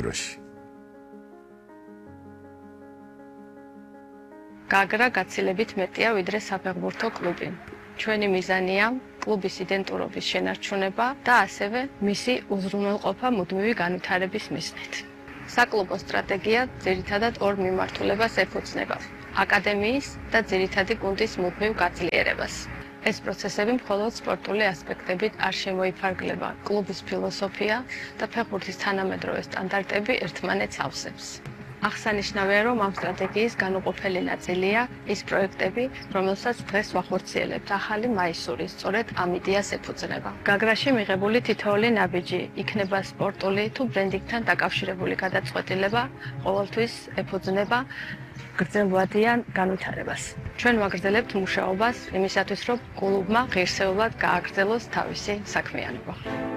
გაგრაში. გაგრა გაცილებით მეტია ვიდრე საფეხბურთო კლუბი. ჩვენი მიზანია კლუბის იდენტურობის შენარჩუნება და ასევე მისი უზრუნველყოფა მუდმივი განვითარების მიზნით. საკლუბო სტრატეგია ძირითადად ორ მიმართულებას ეფუძნება: აკადემიის და ძირითადი გუნდის მუდმივ გაძლიერებას. ეს პროცესები მხოლოდ სპორტული ასპექტებით არ შემოიფარგლება. კლუბის ფილოსოფია და ფეხბურთის თანამედროვე სტანდარტები ერთმანეთს ავსებს. აღსანიშნავია, რომ ამ სტრატეგიის განუყოფელი ნაწილია ის პროექტები, რომელსაც დღეს ვახორციელებთ. ახალი მაისური სწორედ ამ იდეას ეფუძნება. გაგრაში მიღებული თითოეული ნაბიჯი, იქნება სპორტული თუ ბრენდინგთან დაკავშირებული გადაწყვეტილება, ყოველთვის ეფუძნება გრძელვადიან განვითარებას. ჩვენ ვაგრძელებთ მუშაობას იმისათვის, რომ კლუბმა ღირსეულად გააგრძელოს თავისი საქმიანობა.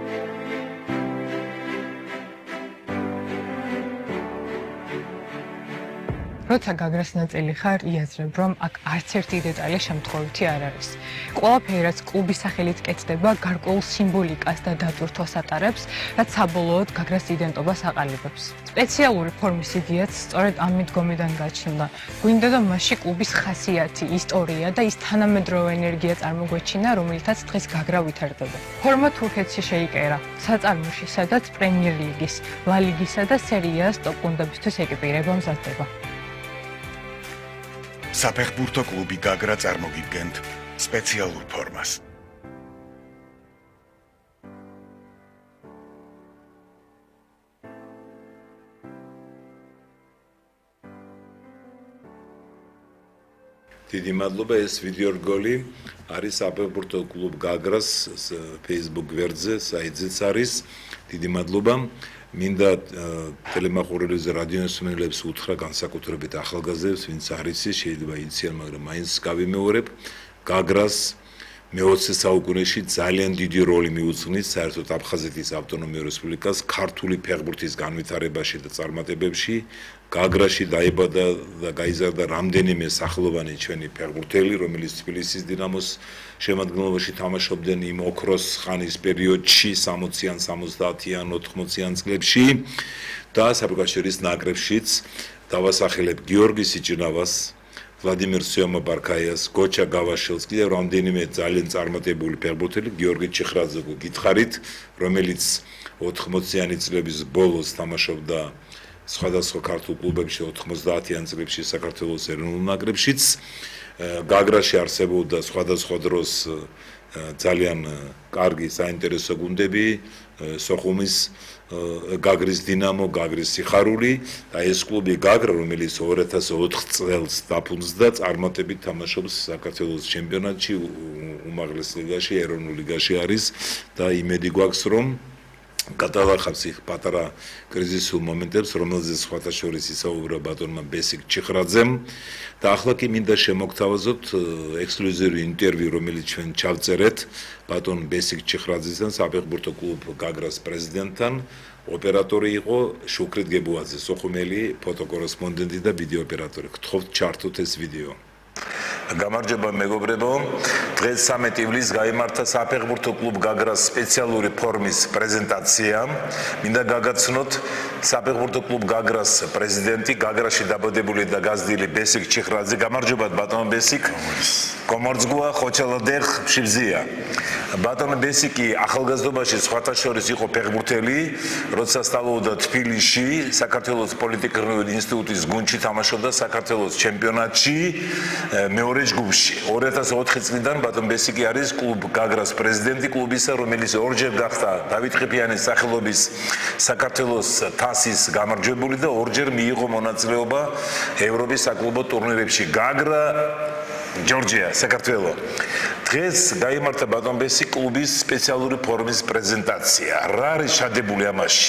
როცა გაგრას ნაწილი ხარ, იაზრებ, რომ აქ არც ერთი დეტალი შემთხვევითი არ არის. ყველაფერი, რაც კლუბის სახელით კეთდება, გარკვეულ სიმბოლიკას და დატვირთვას ატარებს, რაც საბოლოოდ გაგრას იდენტობას აყალიბებს. სპეციალური ფორმის იდეაც სწორედ ამ მიდგომიდან გაჩნდა. გვინდა და მასში კლუბის ხასიათი, ისტორია და ის თანამედროვე ენერგია წარმოგვეჩინა, რომელთაც დღეს გაგრა ვითარდება. ფორმა თურქეთში შეიკერა, საწარმოში, სადაც პრემიერ ლიგის, ლა ლიგისა და სერია-ას ტოპ გუნდებისთვის ეკიპირება მზადდება. საფეხბურთო კლუბი გაგრა წარმოგიდგენთ სპეციალურ ფორმას. დიდი მადლობა, ეს ვიდეო რგოლი არის საფეხბურთო კლუბ გაგრას Facebook გვერდზე, საიტზეც არის. დიდი მადლობა. მინდა ტელემაყურებელს და რადიოსმენელებს უთხრა განსაკუთრებით ახალგაზრდებს, ვინც არ იცის, შეიძლება იციან, მაგრამ მაინც გავიმეორებ, გაგრას მე-20 საუკუნეში ძალიან დიდი როლი მიუძღვნის საერთოდ აფხაზეთის ავტონომიურ რესპუბლიკას ქართული ფეხბურთის განვითარებაში და წარმატებებში. გაგრაში დაიბადა და გაიზარდა რამდენიმე სახელოვანი ჩვენი ფეხბურთელი, რომელიც თბილისის დინამოს შემადგენლობაში თამაშობდნენ იმ ოქროს ხანის პერიოდში 60-იან, 70-იან, 80-იან წლებში და საფრანგეთის ნაკრებშიც დავასახელებ გიორგი სიჭინავას, ვლადიმერ სიომაბარქაიას, გოჩა გავაშელს, კიდევ რამდენიმე ძალიან წარმატებული ფეხბურთელი, გიორგი ჩიხრაძე გითხარით, რომელიც 80-იანი წლების ბოლოს თამაშობდა სხვადასხვა ქართულ კლუბებში 90-იან წლებში საქართველოს ეროვნულ ნაკრებშიც. გაგრაში არსებობდა სხვადასხვა დროს ძალიან კარგი საინტერესო გუნდები, სოხუმის გაგრის დინამო, გაგრის სიხარული და ეს კლუბი გაგრა, რომელიც 2004 წელს დაფუძნდა, წარმატებით თამაშობს საქართველოს ჩემპიონატში, უმაღლეს ლიგაში, ეროვნულ ლიგაში არის და იმედი გვაქვს, რომ გადავახავს იქ პატარა კრიზისულ მომენტებს, რომელზეც სხვათა შორის ისაუბრა ბატონმა ბესიკ ჩიხრაძემ და ახლა კი მინდა შემოგთავაზოთ ექსკლუზიური ინტერვიუ, რომელიც ჩვენ ჩავწერეთ ბატონ ბესიკ ჩიხრაძესთან, საფეხბურთო კლუბ გაგრას პრეზიდენტთან. ოპერატორი იყო შუქრით გებუაძე, სოხუმელი ფოტოკორესპონდენტი და ვიდეო ოპერატორი. გთხოვთ ჩართოთ ეს ვიდეო. გამარჯობა მეგობრებო, დღეს 13 ივლისს გაიმართა საფეხბურთო კლუბ გაგრას სპეციალური ფორმის პრეზენტაცია. მინდა გაგაცნოთ საფეხბურთო კლუბ გაგრას პრეზიდენტი, გაგრაში დაბადებული და გაზრდილი ბესიკ ჩიხრაძე. გამარჯობა ბატონ ბესიკ. კომორძგუა ხოჩალადეხ ფშიბზია. ბატონ ბესიკი ახალგაზრდობაში სხვათა შორის იყო ფეხბურთელი, როცა სწავლობდა თბილისში, საქართველოს პოლიტექნიკური ინსტიტუტის გუნდში თამაშობდა საქართველოს ჩემპიონატში. მეორე ჯგუფში 2004 წლიდან ბატონ ბესიკი არის კლუბ გაგრას პრეზიდენტი, კლუბისა, რომელიც ორჯერ გახდა დავით ყიფიანის სახელობის საქართველოს თასის გამარჯვებული და ორჯერ მიიღო მონაწილეობა ევროპის საკლუბო ტურნირებში. გაგრა ჯორჯია, საქართველო. დღეს გაიმართა ბატონ ბესიკ კლუბის სპეციალური ფორმის პრეზენტაცია. რა არის შადებული ამაში?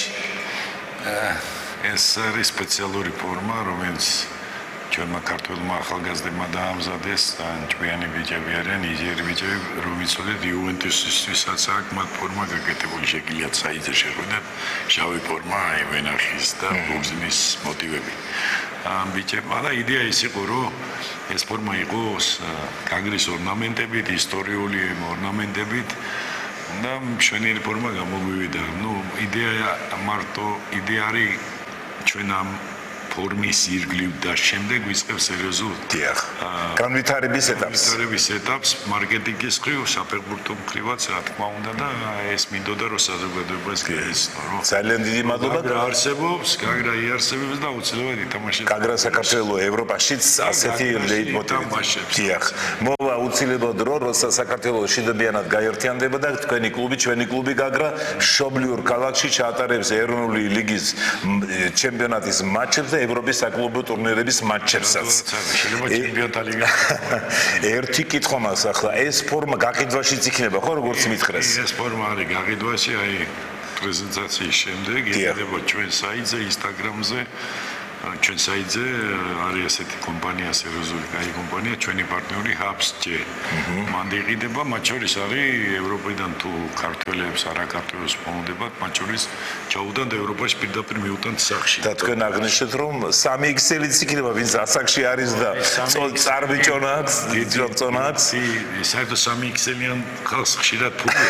ეს არის სპეციალური ფორმა, რომელიც ჩვენმა ქართველმა ახალგაზრდებმა დაამზადეს და ჭკვიანი ბიჭები არიან, ნიჟიერი ბიჭები, რომელიც ოდეთ იუვენტუსისთვისაც აქვს მათ ფორმა გაკეთებული, შეგიძლიათ საიტზე შეხვიდეთ, შავი ფორმა, ვენახის და ბუგზინის მოტივები. ამ ბიჭებმა და იდეა ის იყო, რომ ეს ფორმა იყოს გაგრის ორნამენტებით, ისტორიული ორნამენტებით და მშვენიერი ფორმა გამოგვივიდა. იდეა მარტო იდეა არის ჩვენ ამ ფორმის ირგვლივ და შემდეგ ვიწყებ სერიოზულ დიახ. განვითარების ეტაპს. განვითარების ეტაპს მარკეტინგის მხრივ, საფეხბურთო მხრივაც, რა თქმა უნდა და ეს მინდოდა რომ საზოგადოებას გაეცნო, რომ ძალიან დიდი მადლობა. გაგრა არსებობს, გაგრა იარსებებს და უცილებლად ითამაშებს. გაგრა საქართველოს ევროპაშიც ასეთი ლეიტმოტივი. დიახ. მოვა უცილებლად როცა საქართველოს შიდობიანად გაერთიანდება და თქვენი კლუბი, ჩვენი კლუბი გაგრა მშობლიურ ქალაქში ჩაატარებს ეროვნული ლიგის ჩემპიონატის მატჩებს და ევროპის საკლუბო ტურნირების მატჩებსაც. შეიძლება ჩემპიონთა ლიგა. ერთი კითხვა მაქვს ახლა, ეს ფორმა გაყიდვაშიც იქნება ხო, როგორც მითხრეს? ეს ფორმა არის გაყიდვაში, აი პრეზენტაციის შემდეგ იქნება ჩვენ საიტზე, Instagram-ზე. ჩვენ საიტზე არის ასეთი კომპანია, სერიოზული კაი კომპანია, ჩვენი პარტნიორი HubsJ. მან იყიდება, მათ შორის არის ევროპიდან თუ ქართველებს, არა ქართველებს მომდებათ, მათ შორის ჩაუდან და ევროპაში პირდაპირ მიუტანთ სახში. და თქვენ აღნიშნეთ, რომ 3XL-იც იქნება, ვინც ასაკში არის და წარბიჭონა აქვს, ძროწონა აქვს. საერთოდ 3XL-იან ხალხს ხშირად ფულია.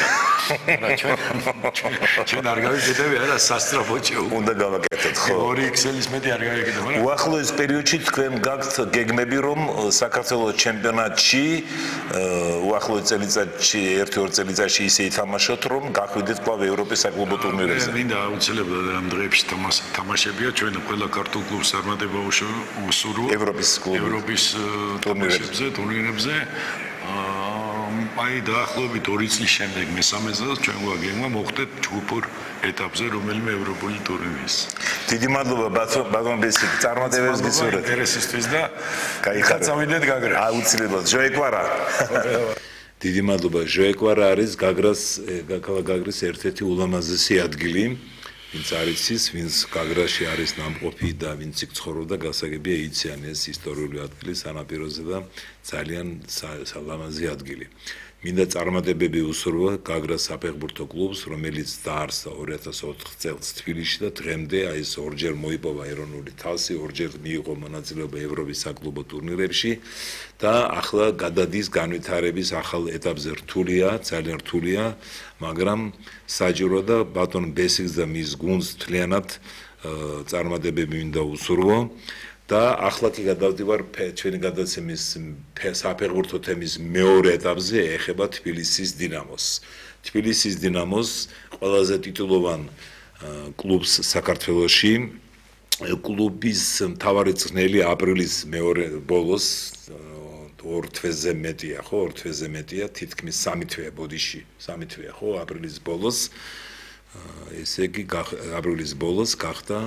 ჩვენ არ გავიკეთები, არა სასტრაფოჭე. უნდა გავაკეთოთ, ხო? 2XL-ის მეტი არ გავიკეთებ. უახლოეს პერიოდში თქვენ გაქვთ გეგმები, რომ საქართველოს ჩემპიონატში უახლოეს წელიწადში, 1-2 წელიწადში ისე ითამაშოთ, რომ გახვიდეთ კვლავ ევროპის საკლუბო ტურნირებზე. მინდა აუცილებლად ამ დღეებში თამაშებია ჩვენ ყველა ქართულ კლუბს წარმატება უსურვო ევროპის კლუბ ევროპის ტურნირებზე. აი დაახლოებით 2 წლის შემდეგ მესამე წელს ჩვენ გვაგეგმა მოხდეთ ჯგუფურ ეტაპზე რომელიმე ევროპული ტურნირის. დიდი მადლობა ბატონ ბესიკ, წარმატებებს გისურვებთ. ინტერესისთვის და გაიხარეთ. წავიდეთ გაგრა. აუცილებლად ჟოეკვარა. დიდი მადლობა. ჟოეკვარა არის გაგრის ერთ-ერთი ულამაზესი ადგილი. ვინც არის ის, ვინც გაგრაში არის ნამყოფი და ვინც იქ ცხოვრობდა, გასაგებია იციან ეს ისტორიული ადგილი სანაპიროზე და ძალიან სალამაზი ადგილი. მინდა წარმატებები უსურვა გაგრას საფეხბურთო კლუბს, რომელიც დაარსდა 2004 წელს თბილისში და დღემდე აი ეს ორჯერ მოიპოვა ეროვნული თასი, ორჯერ მიიღო მონაწილეობა ევროპის საკლუბო ტურნირებში და ახლა გადადის განვითარების ახალ ეტაპზე. რთულია, ძალიან რთულია, მაგრამ საჭირო და ბატონ ბესიკს და მის გუნდს მთლიანად წარმატებები მინდა უსურვო. და ახლა კი გადავდივარ ჩვენი გადაცემის საფეხბურთო თემის მეორე ეტაპზე, ეხება თბილისის დინამოს. თბილისის დინამოს ყველაზე ტიტულოვან კლუბს საქართველოში. კლუბის მთავარი წვნელი აპრილის მეორე ბოლოს 2 თვეზე მეტია, ხო, 2 თვეზე მეტია, თითქმის 3 თვეა ბოდიში, 3 თვეა, ხო, აპრილის ბოლოს. ესე იგი აპრილის ბოლოს გახდა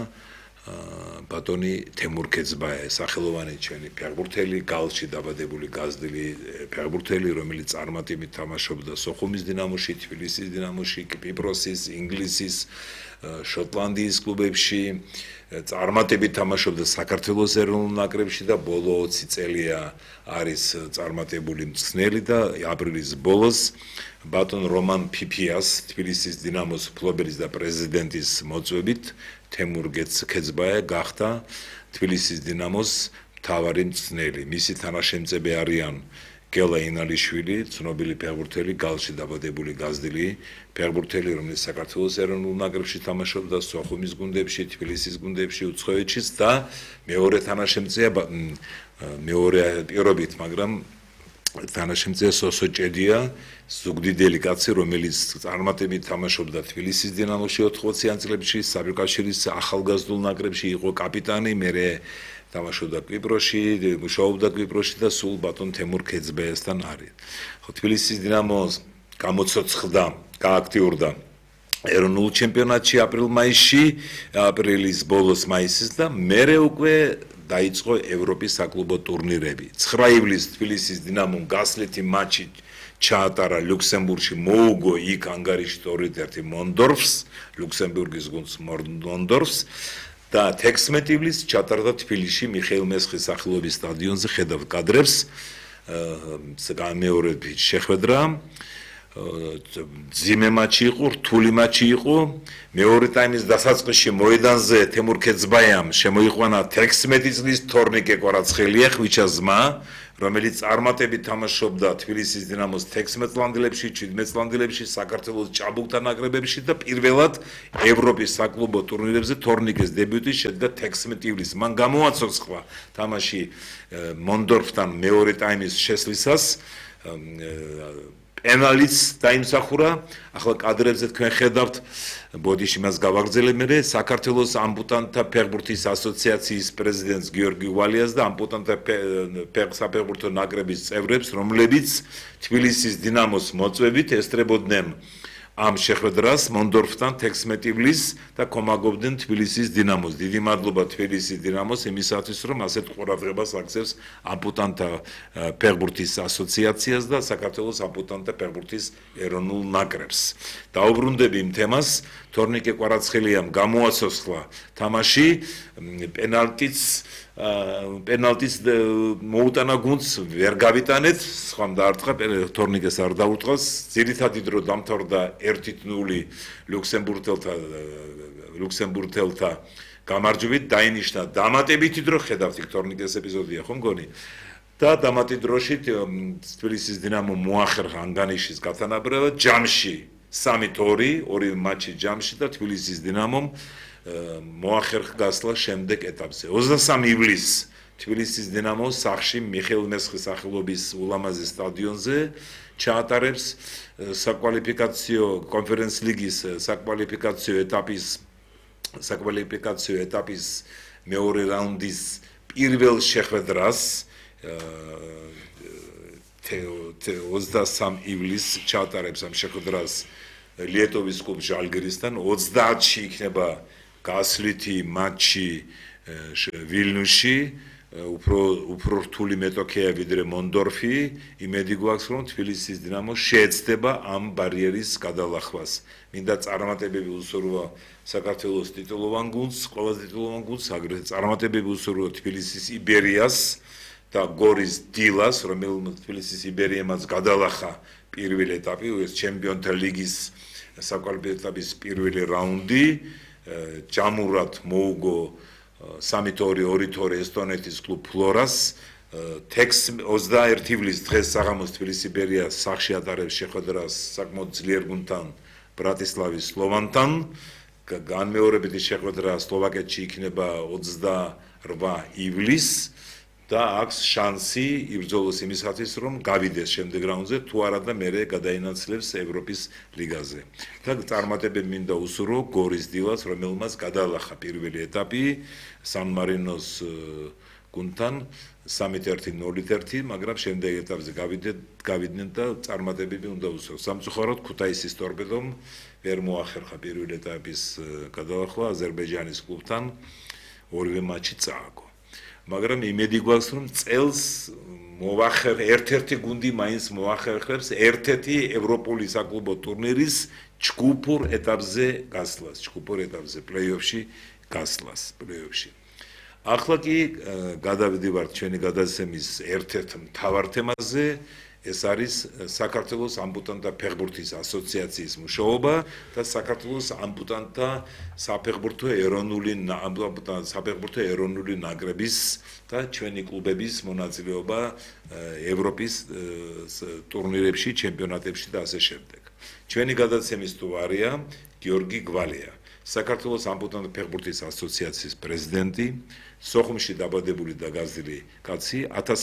ბატონი თემურ ქეძბაია, სახელოვანი ჩვენი ფეხბურთელი, გალში დაბადებული გაზრდილი ფეხბურთელი, რომელიც წარმატებით თამაშობდა სოხუმის დინამოში, თბილისის დინამოში, კვიპროსის, ინგლისის, შოტლანდიის კლუბებში, წარმატებით თამაშობდა საქართველოს ეროვნულ ნაკრებში და ბოლო 20 წელია არის წარმატებული მწვრთნელი და აპრილის ბოლოს ბატონ რომან ფიფიას, თბილისის დინამოს მფლობელის და პრეზიდენტის მოწვევით თემურ ქეძბაია გახდა თბილისის დინამოს მთავარი მწვრთნელი. მისი თანაშემწები არიან გელა ინალიშვილი, ცნობილი ფეხბურთელი, გალში დაბადებული გაზრდილი ფეხბურთელი, რომელიც საქართველოს ეროვნულ ნაკრებში თამაშობდა, სოხუმის გუნდებში, თბილისის გუნდებში, უცხოეთშიც და მეორე თანაშემწეა მეორე პირობით, მაგრამ თანაშემწეა სოსო ჭედია, ზუგდიდელი კაცი, რომელიც წარმატებით თამაშობდა თბილისის დინამოში 80-იან წლებში, საბჭოთა ახალგაზრდულ ნაკრებში იყო კაპიტანი, მერე თამაშობდა კვიპროსში, მუშაობდა კვიპროსში და სულ ბატონ თემურ ქეძბაიასთან არის. ხო, თბილისის დინამოს გამოცოცხლდა, გააქტიურდა ეროვნულ ჩემპიონატში აპრილ-მაისში, აპრილის ბოლოს მაისის და მერე უკვე დაიწყო ევროპის საკლუბო ტურნირები. 9 ივლისს თბილისის დინამომ გასვლითი მატჩი ჩაატარა ლუქსემბურგში, მოუგო იქ ანგარიშით 2-1 მონდორფს, ლუქსემბურგის გუნდს მონდორფს და 16 ივლისს ჩატარდა თბილისში მიხეილ მესხის სახელობის სტადიონზე, ხედავთ კადრებს, მეორე შეხვედრა. ძიმე მატჩი იყო, რთული მატჩი იყო. მეორე ტაიმის დასაწყისში მოედანზე თემურ ქეცბაიამ შემოიყვანა 16 წლის თორნიკე კვარაცხელია, ხვიჩა ზმა, რომელიც წარმატებით თამაშობდა თბილისის დინამოს 16 წლამდელებში, 17 წლამდელებში, საქართველოს ჭაბუკთა ნაკრებებში და პირველად ევროპის საკლუბო ტურნირებზე თორნიკეს დებიუტი შედგა 16 ივლისს. მან გამოაცოცხლა თამაში მონდორფთან მეორე ტაიმის შესვლისას. პენალიც დაიმსახურა. ახლა კადრებზე თქვენ ხედავთ, ბოდიში მას გავაგრძელებ მე, საქართველოს ამპუტანტთა ფეხბურთის ასოციაციის პრეზიდენტს გიორგი ვალიას და ამპუტანტთა საფეხბურთო ნაკრების წევრებს, რომლებიც თბილისის დინამოს მოწვევით ესწრებოდნენ ამ შეხვედრას მონდორფთან 16 ივლისს და კომაგობდნენ თბილისის დინამოს. დიდი მადლობა თბილისის დინამოს იმისათვის, რომ ასეთ ყურადღებას აქცევს ამპუტანტთა ფეხბურთის ასოციაციას და საქართველოს ამპუტანტთა ფეხბურთის ეროვნულ ნაკრებს. დაუბრუნდები იმ თემას, თორნიკე კვარაცხელიამ გამოაცოცხლა თამაში, პენალტიც მოუტანა გუნდს, ვერ გავიტანეთ, სხვამ დაარტყა, თორნიკეს არ დაუწყავს. ძირითადი დრო დამთავრდა 1-0 ლუქსემბურგელთა გამარჯვებით, დაინიშნა დამატებითი დრო, ხედავთ იქ თორნიკეს ეპიზოდია, ხო მგონი? და დამატებით დროში თბილისის დინამო მოახერხა ანგანიშის გათანაბრებად, ჯამში 3-2, ორი მატჩი ჯამში და თბილისის დინამომ მოახერხა გასვლა შემდეგ ეტაპზე. 23 ივლისს თბილისის დინამო სახში მიხეილ მესხის სახელობის ულამაზე სტადიონზე ჩაატარებს საკვალიფიკაციო კონფერენს ლიგის საკვალიფიკაციო ეტაპის მეორე რაუნდის პირველ შეხვედრას 23 ივლისს ჩაატარებს ამ შეხვედრას ლიეტოვის კლუბ ჟალგირისთან. 30-ში იქნება გასვლითი მატჩი ვილნიუსში, უფრო რთული მეტოქეა ვიდრე მონდორფი. იმედი გვაქვს, რომ თბილისის დინამო შეეცდება ამ ბარიერის გადალახვას. მინდა წარმატებები უსურვა საქართველოს ტიტულოვან გუნდს, ყველაზე ტიტულოვან გუნდს, აგრეთვე წარმატებები უსურვა თბილისის იბერიას და გორის დილას, რომელმაც თბილისის იბერიამაც გადალახა პირველი ეტაპი, ეს ჩემპიონთა ლიგის საკვალიფიკაციო ეტაპის პირველი რაუნდი. ჯამურად მოუგო 3-2 ესტონეთის კლუბ ფლორას. 21 ივლისს დღეს საღამოს თბილისის იბერია სახში ატარებს შეხვედრას საკმაოდ ძლიერ გუნდთან ბრატისლავის სლოვანთან. განმეორებითი შეხვედრა სლოვაკეთში იქნება 28 ივლისს და აქვს შანსი იბრძოლოს იმისათვის, რომ გავიდეს შემდეგ რაუნდზე, თუ არა და მერე გადაინაცვლებს ევროპის ლიგაზე. და წარმატებები მინდა უსურვო გორის დილას, რომელმაც გადალახა პირველი ეტაპი სან მარინოს გუნდთან 3-1, მაგრამ შემდეგ ეტაპზე გავიდნენ და წარმატებები უნდა უსურვო. სამწუხაროდ ქუთაისის ტორპედომ ვერ მოახერხა პირველი ეტაპის გადალახვა აზერბაიჯანის კლუბთან, ორივე მატჩი წააგო. მაგრამ იმედი გვაქვს, რომ წელს ერთ-ერთი გუნდი მაინც მოახერხებს ერთ-ერთი ევროპული საკლუბო ტურნირის ჯგუფურ ეტაპზე გასვლას, პლეი-ოფში გასვლას, პლეი-ოფში. ახლა კი გადავიდივართ ჩვენი გადაცემის ერთ-ერთ მთავარ თემაზე, ეს არის საქართველოს ამპუტანტთა ფეხბურთის ასოციაციის მუშაობა და საქართველოს ამპუტანტთა საფეხბურთო ეროვნული ნაკრების და ჩვენი კლუბების მონაწილეობა ევროპის ტურნირებში, ჩემპიონატებში და ასე შემდეგ. ჩვენი გადაცემის სტუმარია გიორგი გვალია, საქართველოს ამპუტანტთა ფეხბურთის ასოციაციის პრეზიდენტი, სოხუმში დაბადებული და გაზრდილი კაცი,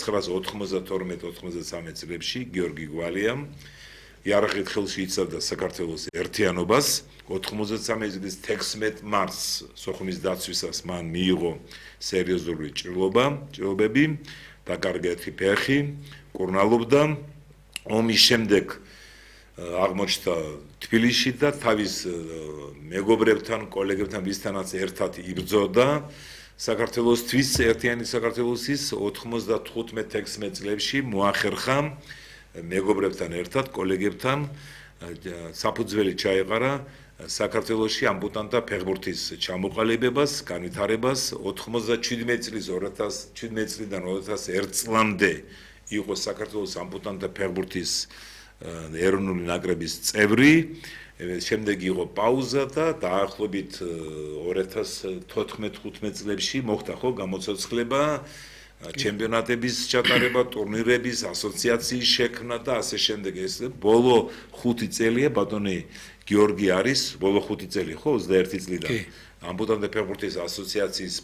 1992-93 წლებში გიორგი გვალიამ იარაღით ხელში იცავდა საქართველოს ერთიანობას. 93 წლის 16 მარტს სოხუმის დაცვისას მან მიიღო სერიოზული ჭრილობები, დაკარგა ერთი ფეხი, კურნალობდა. ომის შემდეგ აღმოჩნდა თბილისში და თავის მეგობრებთან, კოლეგებთან ვისთანაც ერთად იბრძოდა. საქართველოსთვის, ერთიანი საქართველოსის 95-16 წლებში მოახერხა მეგობრებთან ერთად, კოლეგებთან საფუძველი ჩაეყარა საქართველოში ამპუტანტთა ფეხბურთის ჩამოყალიბებას, განვითარებას. 97 წლიდან 2001 წლამდე იყო საქართველოს ამპუტანტთა ფეხბურთის ეროვნული ნაკრების წევრი. შემდეგ იყო პაუზა და დაახლოებით 2014-15 წლებში მოხდა ხო გამოცოცხლება, ჩემპიონატების ჩატარება, ტურნირების, ასოციაციის შექმნა და ასე შემდეგ. ეს ბოლო 5 წელია ბატონი გიორგი არის, ბოლო 5 წელი ხო 21 წლიდან. ამბუტანტთა ფეხბურთის ასოციაციის